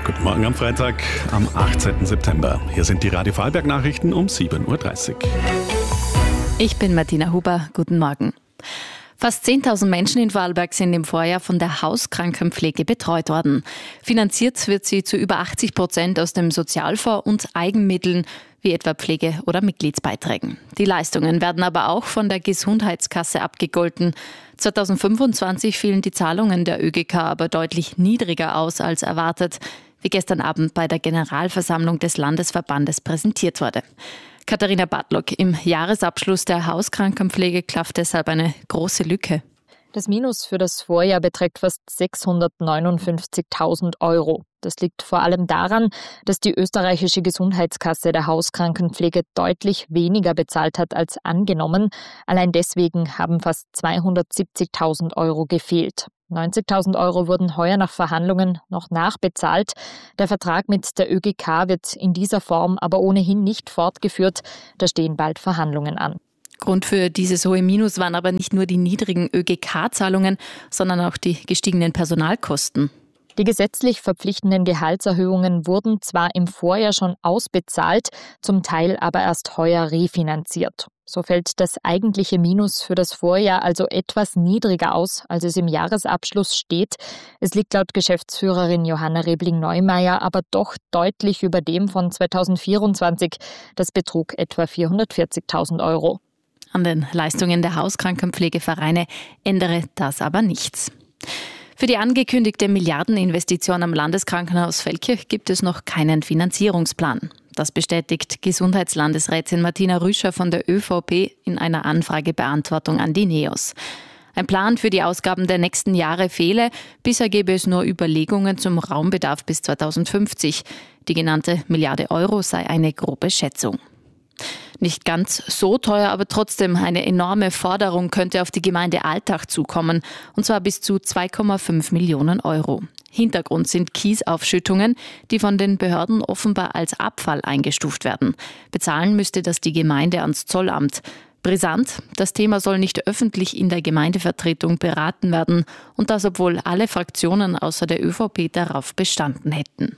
Guten Morgen am Freitag, am 18. September. Hier sind die Radio Vorarlberg-Nachrichten um 7.30 Uhr. Ich bin Martina Huber. Guten Morgen. Fast 10.000 Menschen in Vorarlberg sind im Vorjahr von der Hauskrankenpflege betreut worden. Finanziert wird sie zu über 80% aus dem Sozialfonds und Eigenmitteln, wie etwa Pflege- oder Mitgliedsbeiträgen. Die Leistungen werden aber auch von der Gesundheitskasse abgegolten. 2025 fielen die Zahlungen der ÖGK aber deutlich niedriger aus als erwartet, wie gestern Abend bei der Generalversammlung des Landesverbandes präsentiert wurde. Katharina Bartlock, im Jahresabschluss der Hauskrankenpflege klafft deshalb eine große Lücke. Das Minus für das Vorjahr beträgt fast 659.000 Euro. Das liegt vor allem daran, dass die österreichische Gesundheitskasse der Hauskrankenpflege deutlich weniger bezahlt hat als angenommen. Allein deswegen haben fast 270.000 Euro gefehlt. 90.000 Euro wurden heuer nach Verhandlungen noch nachbezahlt. Der Vertrag mit der ÖGK wird in dieser Form aber ohnehin nicht fortgeführt. Da stehen bald Verhandlungen an. Grund für dieses hohe Minus waren aber nicht nur die niedrigen ÖGK-Zahlungen, sondern auch die gestiegenen Personalkosten. Die gesetzlich verpflichtenden Gehaltserhöhungen wurden zwar im Vorjahr schon ausbezahlt, zum Teil aber erst heuer refinanziert. So fällt das eigentliche Minus für das Vorjahr also etwas niedriger aus, als es im Jahresabschluss steht. Es liegt laut Geschäftsführerin Johanna Rebling-Neumeier aber doch deutlich über dem von 2024. Das betrug etwa 440.000 Euro. An den Leistungen der Hauskrankenpflegevereine ändere das aber nichts. Für die angekündigte Milliardeninvestition am Landeskrankenhaus Feldkirch gibt es noch keinen Finanzierungsplan. Das bestätigt Gesundheitslandesrätin Martina Rüscher von der ÖVP in einer Anfragebeantwortung an die NEOS. Ein Plan für die Ausgaben der nächsten Jahre fehle. Bisher gäbe es nur Überlegungen zum Raumbedarf bis 2050. Die genannte Milliarde Euro sei eine grobe Schätzung. Nicht ganz so teuer, aber trotzdem eine enorme Forderung könnte auf die Gemeinde Altach zukommen, und zwar bis zu 2,5 Millionen Euro. Hintergrund sind Kiesaufschüttungen, die von den Behörden offenbar als Abfall eingestuft werden. Bezahlen müsste das die Gemeinde ans Zollamt. Brisant, das Thema soll nicht öffentlich in der Gemeindevertretung beraten werden, und das obwohl alle Fraktionen außer der ÖVP darauf bestanden hätten.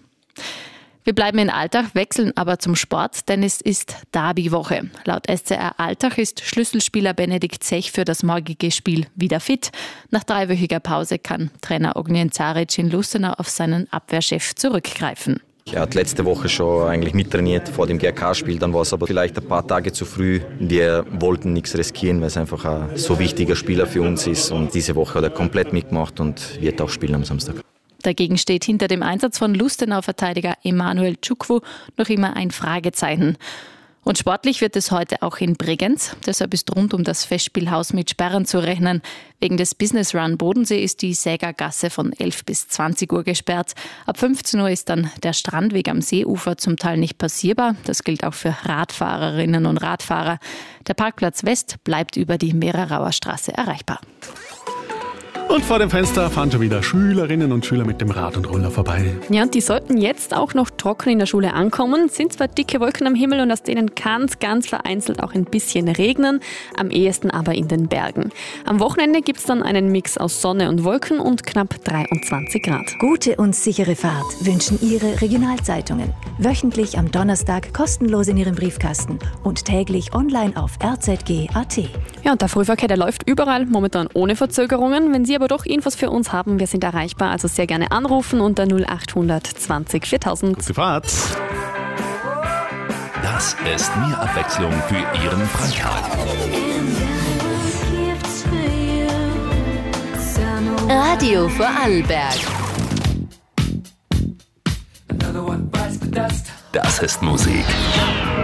Wir bleiben in Altach, wechseln aber zum Sport, denn es ist Derby-Woche. Laut SCR Altach ist Schlüsselspieler Benedikt Zech für das morgige Spiel wieder fit. Nach 3-wöchiger Pause kann Trainer Ognjen Caric in Lustenau auf seinen Abwehrchef zurückgreifen. Er hat letzte Woche schon eigentlich mittrainiert vor dem GRK-Spiel, dann war es aber vielleicht ein paar Tage zu früh. Wir wollten nichts riskieren, weil es einfach ein so wichtiger Spieler für uns ist, und diese Woche hat er komplett mitgemacht und wird auch spielen am Samstag. Dagegen steht hinter dem Einsatz von Lustenau-Verteidiger Emanuel Tschukwu noch immer ein Fragezeichen. Und sportlich wird es heute auch in Bregenz. Deshalb ist rund um das Festspielhaus mit Sperren zu rechnen. Wegen des Business Run Bodensee ist die Sägergasse von 11 bis 20 Uhr gesperrt. Ab 15 Uhr ist dann der Strandweg am Seeufer zum Teil nicht passierbar. Das gilt auch für Radfahrerinnen und Radfahrer. Der Parkplatz West bleibt über die Mehrerauer Straße erreichbar. Und vor dem Fenster fahren schon wieder Schülerinnen und Schüler mit dem Rad und Roller vorbei. Ja, und die sollten jetzt auch noch trocken in der Schule ankommen. Sind zwar dicke Wolken am Himmel und aus denen kann es ganz vereinzelt auch ein bisschen regnen, am ehesten aber in den Bergen. Am Wochenende gibt es dann einen Mix aus Sonne und Wolken und knapp 23 Grad. Gute und sichere Fahrt wünschen Ihre Regionalzeitungen. Wöchentlich am Donnerstag kostenlos in Ihrem Briefkasten und täglich online auf rzg.at. Ja, und der Frühverkehr, der läuft überall, momentan ohne Verzögerungen. Wenn Sie aber doch Infos für uns haben, wir sind erreichbar, also sehr gerne anrufen unter 0800 20 4000. Gute Fahrt! Das ist mehr Abwechslung für Ihren Freitag. Radio Vorarlberg. Das ist Musik.